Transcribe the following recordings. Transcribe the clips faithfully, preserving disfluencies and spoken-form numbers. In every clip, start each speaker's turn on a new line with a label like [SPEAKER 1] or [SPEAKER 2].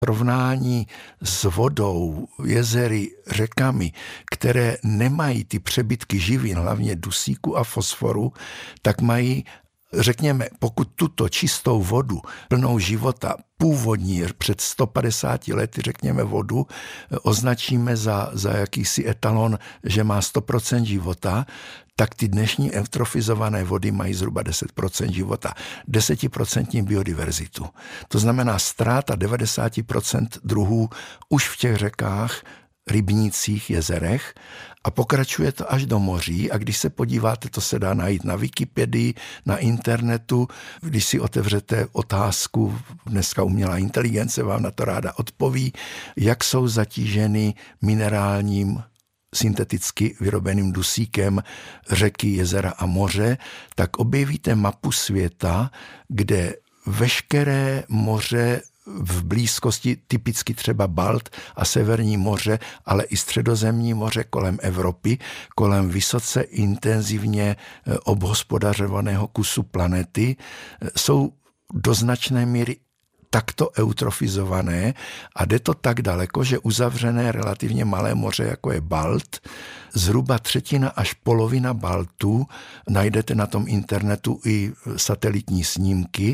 [SPEAKER 1] Rovnání s vodou, jezery, řekami, které nemají ty přebytky živin, hlavně dusíku a fosforu, tak mají, řekněme, pokud tuto čistou vodu, plnou života, původní, před sto padesáti lety, řekněme, vodu, označíme za, za jakýsi etalon, že má sto procent života, tak ty dnešní eutrofizované vody mají zhruba deset procent života, deset procent biodiverzitu. To znamená ztráta devadesát procent druhů už v těch řekách, rybnících, jezerech a pokračuje to až do moří a když se podíváte, to se dá najít na Wikipedii, na internetu, když si otevřete otázku, dneska umělá inteligence vám na to ráda odpoví, jak jsou zatíženy minerálním synteticky vyrobeným dusíkem řeky, jezera a moře, tak objevíte mapu světa, kde veškeré moře v blízkosti, typicky třeba Balt a Severní moře, ale i Středozemní moře kolem Evropy, kolem vysoce intenzivně obhospodařovaného kusu planety, jsou do značné míry takto eutrofizované a jde to tak daleko, že uzavřené relativně malé moře, jako je Balt, zhruba třetina až polovina Baltu, najdete na tom internetu i satelitní snímky,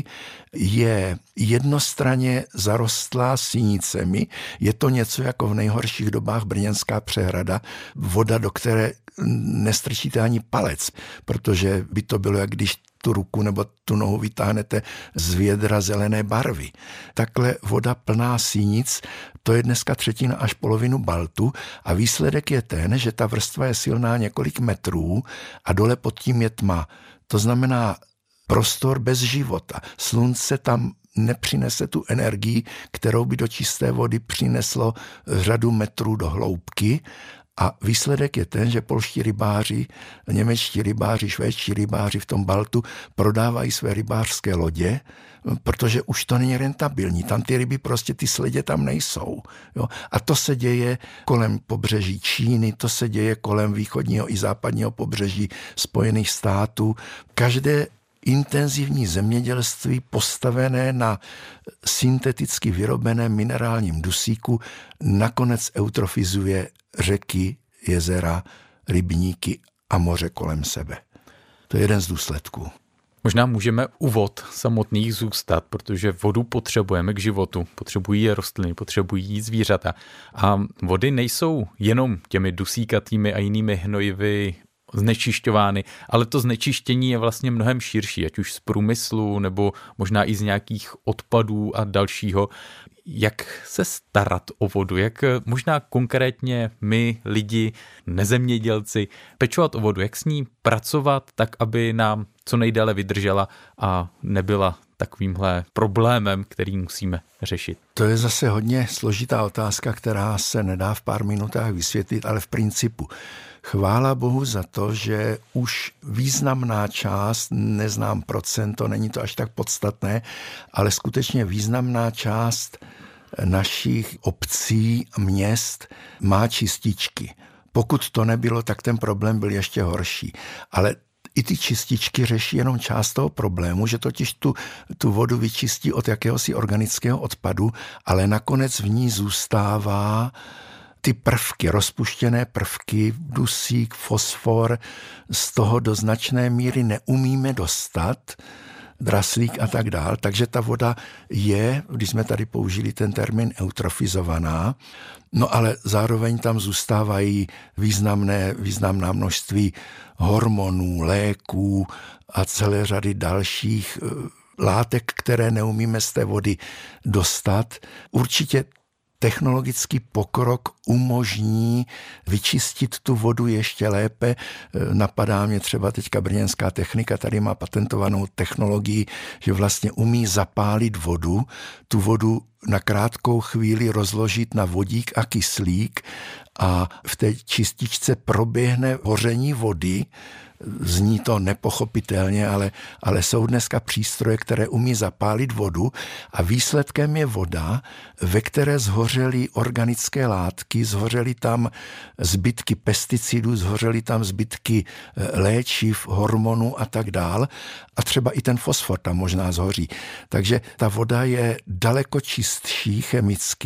[SPEAKER 1] je jednostranně zarostlá sinicemi. Je to něco jako v nejhorších dobách Brněnská přehrada, voda, do které nestrčíte ani palec, protože by to bylo, jak když tu ruku nebo tu nohu vytáhnete z vědra zelené barvy. Takhle voda plná sínic, to je dneska třetina až polovinu Baltu a výsledek je ten, že ta vrstva je silná několik metrů a dole pod tím je tma. To znamená prostor bez života. Slunce tam nepřinese tu energii, kterou by do čisté vody přineslo řadu metrů do hloubky. A výsledek je ten, že polští rybáři, němečtí rybáři, švédští rybáři v tom Baltu prodávají své rybářské lodě, protože už to není rentabilní. Tam ty ryby prostě, ty sledě tam nejsou. Jo? A to se děje kolem pobřeží Číny, to se děje kolem východního i západního pobřeží Spojených států. Každé intenzivní zemědělství postavené na synteticky vyrobeném minerálním dusíku nakonec eutrofizuje řeky, jezera, rybníky a moře kolem sebe. To je jeden z důsledků.
[SPEAKER 2] Možná můžeme u vod samotných zůstat, protože vodu potřebujeme k životu. Potřebují je rostliny, potřebují zvířata. A vody nejsou jenom těmi dusíkatými a jinými hnojivy znečišťovány, ale to znečištění je vlastně mnohem širší, ať už z průmyslu nebo možná i z nějakých odpadů a dalšího. Jak se starat o vodu? Jak možná konkrétně my, lidi, nezemědělci, pečovat o vodu? Jak s ní pracovat tak, aby nám co nejdéle vydržela a nebyla takovýmhle problémem, který musíme řešit?
[SPEAKER 1] To je zase hodně složitá otázka, která se nedá v pár minutách vysvětlit, ale v principu. Chvála Bohu za to, že už významná část, neznám procento, není to až tak podstatné, ale skutečně významná část našich obcí, měst má čističky. Pokud to nebylo, tak ten problém byl ještě horší. Ale i ty čističky řeší jenom část toho problému, že totiž tu, tu vodu vyčistí od jakéhosi organického odpadu, ale nakonec v ní zůstává ty prvky, rozpuštěné prvky, dusík, fosfor, z toho do značné míry neumíme dostat, draslík a tak dál, takže ta voda je, když jsme tady použili ten termín eutrofizovaná, no ale zároveň tam zůstávají významné, významná množství hormonů, léků a celé řady dalších látek, které neumíme z té vody dostat. Určitě technologický pokrok umožní vyčistit tu vodu ještě lépe. Napadá mě třeba teďka brněnská technika, tady má patentovanou technologii, že vlastně umí zapálit vodu, tu vodu na krátkou chvíli rozložit na vodík a kyslík a v té čističce proběhne hoření vody zní to nepochopitelně, ale, ale jsou dneska přístroje, které umí zapálit vodu a výsledkem je voda, ve které zhořely organické látky, zhořely tam zbytky pesticidů, zhořely tam zbytky léčiv, hormonů a tak dál. A třeba i ten fosfor tam možná zhoří. Takže ta voda je daleko čistší chemicky